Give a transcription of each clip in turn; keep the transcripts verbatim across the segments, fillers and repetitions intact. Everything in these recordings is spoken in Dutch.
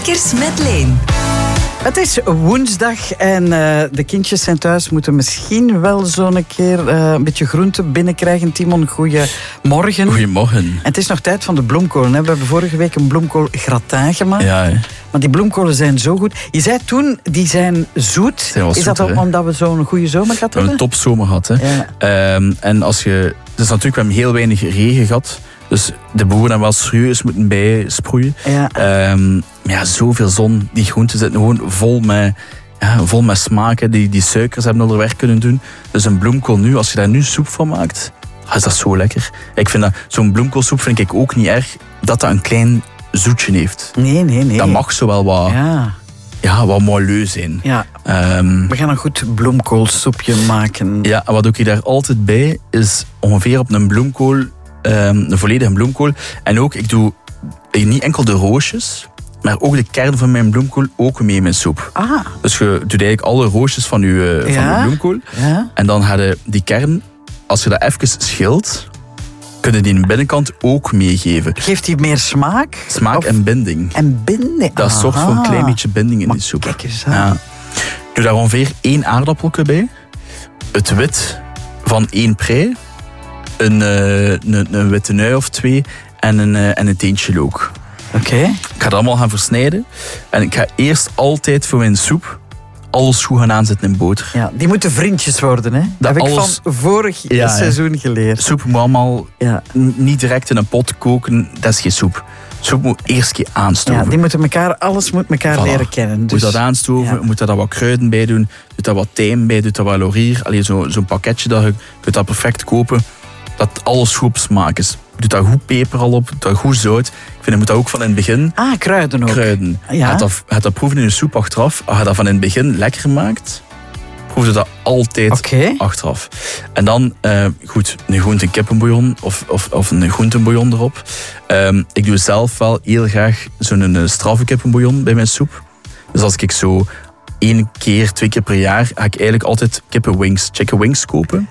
Wekkers met Leen. Het is woensdag en uh, de kindjes zijn thuis. Moeten misschien wel zo'n keer uh, een beetje groente binnenkrijgen. Timon, goeiemorgen. Goedemorgen. En het is nog tijd van de bloemkolen. Hè? We hebben vorige week een bloemkoolgratin gemaakt. Ja, hè. Maar die bloemkolen zijn zo goed. Je zei toen, die zijn zoet. Zijn is dat zoeter, omdat we zo'n goede zomer gehad we hebben? hebben? een topzomer gehad. Hè. Ja. Um, en als je... Het is natuurlijk, we hebben heel weinig regen gehad. Dus de boeren hebben wel serieus moeten bijsproeien. Ja. Um, ja, zoveel zon. Die groenten zitten gewoon vol met, ja, vol met smaken. Die, die suikers hebben al werk kunnen doen. Dus een bloemkool nu, als je daar nu soep van maakt, is dat zo lekker. Ik vind dat, zo'n bloemkoolsoep vind ik ook niet erg dat dat een klein zoetje heeft. Nee, nee, nee. Dat mag zo wel wat... Ja. Ja, wat moelleux zijn. Ja. Um, we gaan een goed bloemkoolsoepje maken. Ja, en wat doe ik daar altijd bij, is ongeveer op een bloemkool, um, een volledige bloemkool. En ook, ik doe niet enkel de roosjes, maar ook de kern van mijn bloemkool ook mee in mijn soep. Ah. Dus je doet eigenlijk alle roosjes van je, uh, ja. van je bloemkool. Ja. En dan ga je die kern, als je dat even schilt, kun je die in de binnenkant ook meegeven. Geeft die meer smaak? Smaak of... en binding. En binding. Dat Aha. zorgt voor een klein beetje binding in maar die soep. Kijk eens aan. Ja. Doe daar ongeveer één aardappelke bij. Het wit van één prei. Een, uh, een, een witte ui of twee. En een, uh, en een teentje look. Oké. Okay. Ik ga dat allemaal gaan versnijden. En ik ga eerst altijd voor mijn soep alles goed gaan aanzetten in boter. Ja, die moeten vriendjes worden, hè? Dat heb alles... ik van vorig ja, seizoen geleerd. Soep moet allemaal ja. niet direct in een pot koken. Dat is geen soep. Soep moet eerst een keer aanstoven. Ja, die moeten elkaar, alles moet elkaar voilà. leren kennen. Dus... Moet dat aanstoven, ja. moet daar wat kruiden bij doen, doet daar wat tijm bij, doet daar wat laurier. Allee, zo, zo'n pakketje dat je kunt dat perfect kopen. Dat alles goed op smaak is. Doe daar goed peper al op, doe daar goed zout. Ik vind, je moet dat ook van in het begin... Ah, kruiden ook. Kruiden. Ja. Je gaat dat, gaat dat proeven in je soep achteraf. Als je dat van in het begin lekker maakt, proef je dat altijd okay. achteraf. En dan, uh, goed, een groente kippenbouillon of, of, of een groentebouillon erop. Um, ik doe zelf wel heel graag zo'n straffe kippenbouillon bij mijn soep. Dus als ik zo één keer, twee keer per jaar, ga ik eigenlijk altijd kippenwings, chicken wings kopen.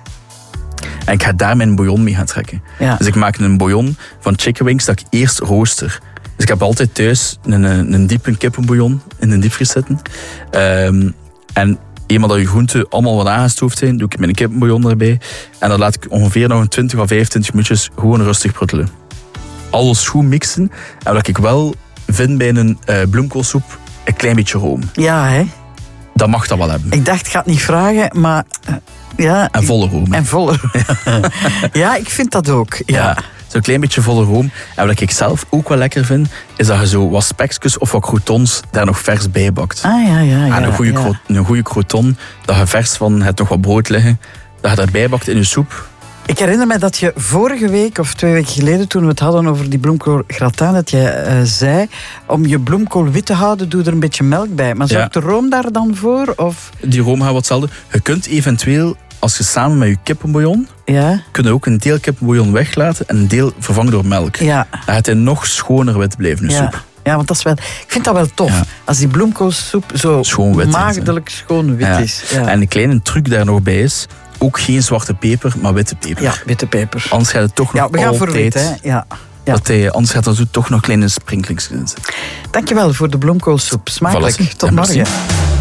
En ik ga daar mijn bouillon mee gaan trekken. Ja. Dus ik maak een bouillon van chicken wings dat ik eerst rooster. Dus ik heb altijd thuis een, een, een diepe kippenbouillon in een diepvries zitten. Um, en eenmaal dat je groenten allemaal wat aangestoofd zijn, doe ik mijn kippenbouillon erbij. En dan laat ik ongeveer nog een twintig of vijfentwintig minuutjes gewoon rustig pruttelen. Alles goed mixen. En wat ik wel vind bij een uh, bloemkoolsoep, een klein beetje room. Ja, hè? Dat mag dat wel hebben. Ik dacht, ik ga het niet vragen, maar... Uh, ja, en volle room. En volle room. Ja, ik vind dat ook. Ja. ja. Zo'n klein beetje volle room. En wat ik zelf ook wel lekker vind, is dat je zo wat spekjes of wat croutons daar nog vers bij bakt. Ah ja, ja, ja. En een goede, ja. een goede crouton, dat je vers van het nog wat brood liggen, dat je daarbij bakt in je soep. Ik herinner me dat je vorige week, of twee weken geleden, toen we het hadden over die bloemkoolgratin, dat je uh, zei, om je bloemkool wit te houden, doe er een beetje melk bij. Maar zorgt ja. de room daar dan voor? Of? Die room gaat wat hetzelfde. Je kunt eventueel, als je samen met je kippenbouillon, ja. kun je ook een deel kippenbouillon weglaten en een deel vervangen door melk. Ja. Dan gaat hij nog schoner wit blijven, je ja. soep. Ja, want dat is wel, ik vind dat wel tof. Ja. Als die bloemkoolsoep zo schoon wit maagdelijk is, schoon wit ja. is. Ja. En een kleine truc daar nog bij is, ook geen zwarte peper, maar witte peper. Ja, witte peper. Anders gaat het toch nog ja, we gaan altijd... voor wit, hè. Ja. Ja. Dat hij, anders gaat er zo toch nog kleine sprinklings in zitten. Dankjewel voor de bloemkoolsoep. Smakelijk. Voilà. Tot ja, morgen.